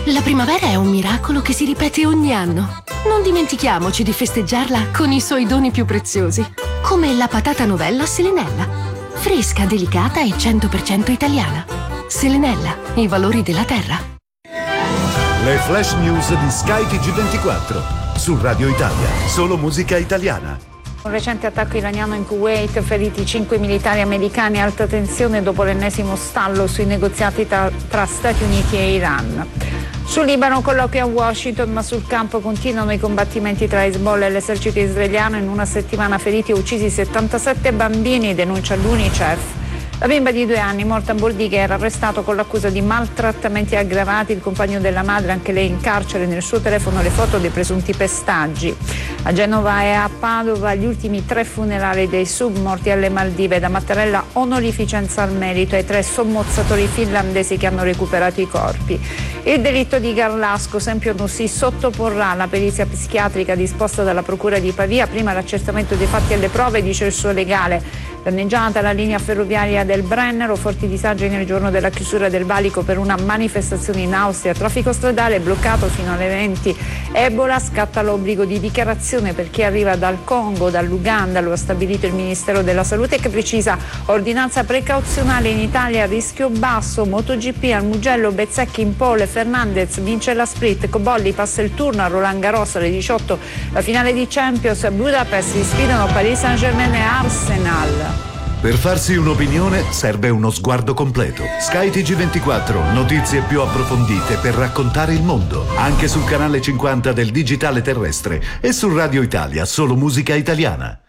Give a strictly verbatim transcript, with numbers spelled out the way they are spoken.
La primavera è un miracolo che si ripete ogni anno. Non dimentichiamoci di festeggiarla con i suoi doni più preziosi, come la patata novella Selenella. Fresca, delicata e cento per cento italiana. Selenella, i valori della terra. Le flash news di Sky T G ventiquattro su Radio Italia. Solo musica italiana. Un recente attacco iraniano in Kuwait, feriti cinque militari americani, alta tensione dopo l'ennesimo stallo sui negoziati tra, tra Stati Uniti e Iran. Sul Libano colloquio a Washington, ma sul campo continuano i combattimenti tra Hezbollah e l'esercito israeliano. In una settimana feriti e uccisi settantasette bambini, denuncia l'Unicef. La bimba di due anni, morta a Bordighe, era arrestato con l'accusa di maltrattamenti aggravati. Il compagno della madre, anche lei in carcere, nel suo telefono le foto dei presunti pestaggi. A Genova e a Padova gli ultimi tre funerali dei submorti alle Maldive. Da Mattarella onorificenza al merito ai tre sommozzatori finlandesi che hanno recuperato i corpi. Il delitto di Garlasco, Sempio non si sottoporrà alla perizia psichiatrica disposta dalla Procura di Pavia. Prima l'accertamento dei fatti e le prove, dice il suo legale. Danneggiata la linea ferroviaria del Brennero, forti disagi nel giorno della chiusura del valico per una manifestazione in Austria, traffico stradale bloccato fino alle venti. Ebola, scatta l'obbligo di dichiarazione per chi arriva dal Congo, dall'Uganda, lo ha stabilito il Ministero della Salute, che precisa ordinanza precauzionale in Italia a rischio basso. MotoGP al Mugello, Bezzecchi in pole, Fernandez vince la sprint, Cobolli passa il turno a Roland Garros alle diciotto, la finale di Champions a Budapest, si sfidano Paris Saint-Germain e Arsenal. Per farsi un'opinione serve uno sguardo completo. Sky T G ventiquattro, notizie più approfondite per raccontare il mondo. Anche sul canale cinquanta del digitale terrestre e su Radio Italia, solo musica italiana.